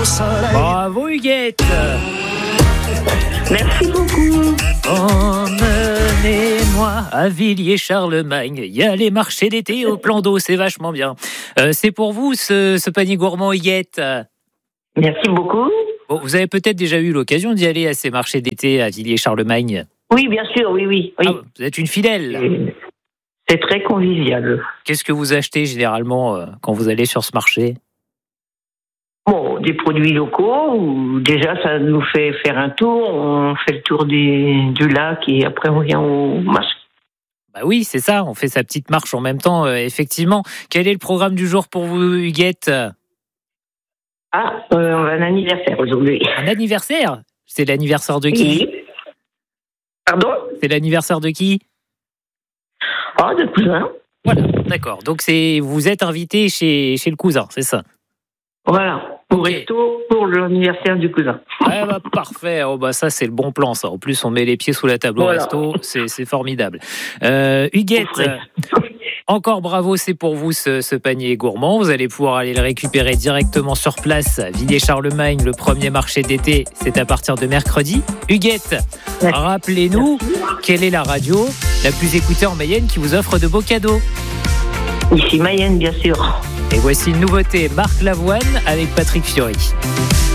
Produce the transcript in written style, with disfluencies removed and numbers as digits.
Bravo Huguette. Merci beaucoup. Emmenez-moi à Villiers-Charlemagne. Il y a les marchés d'été au plan d'eau, c'est vachement bien. C'est pour vous ce panier gourmand Huguette. Merci beaucoup. Bon, vous avez peut-être déjà eu l'occasion d'y aller à ces marchés d'été à Villiers-Charlemagne. Oui, bien sûr, oui. Ah, vous êtes une fidèle. C'est très convivial. Qu'est-ce que vous achetez généralement quand vous allez sur ce marché ? Bon, des produits locaux, où déjà ça nous fait faire un tour, on fait le tour du lac et après on vient au marché. Bah oui, c'est ça, on fait sa petite marche en même temps, effectivement. Quel est le programme du jour pour vous, Huguette ? On a un anniversaire aujourd'hui. Un anniversaire ? C'est l'anniversaire de qui ? Oui. Pardon ? C'est l'anniversaire de qui ? De cousin. Voilà, d'accord. Donc vous êtes invité chez le cousin, c'est ça ? Voilà, au resto pour l'anniversaire du cousin. Ah bah, parfait, ça c'est le bon plan ça. En plus on met les pieds sous la table au resto, c'est formidable. Huguette, encore bravo, c'est pour vous ce panier gourmand. Vous allez pouvoir aller le récupérer directement sur place à Villiers-Charlemagne, le premier marché d'été, c'est à partir de mercredi. Huguette, rappelez-nous quelle est la radio la plus écoutée en Mayenne qui vous offre de beaux cadeaux. Ici Mayenne, bien sûr. Et voici une nouveauté, Marc Lavoine avec Patrick Fiori.